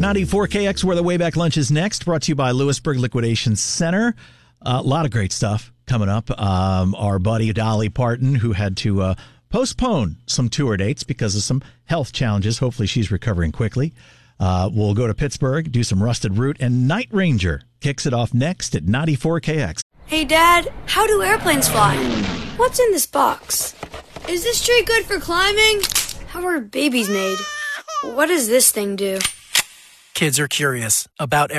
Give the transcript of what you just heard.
94KX, where the Wayback Lunch is next, brought to you by Lewisburg Liquidation Center. A lot of great stuff coming up. Our buddy Dolly Parton, who had to postpone some tour dates because of some health challenges. Hopefully she's recovering quickly. We'll go to Pittsburgh, do some Rusted Root, and Night Ranger kicks it off next at 94KX. Hey, Dad, how do airplanes fly? What's in this box? Is this tree good for climbing? How are babies made? What does this thing do? Kids are curious about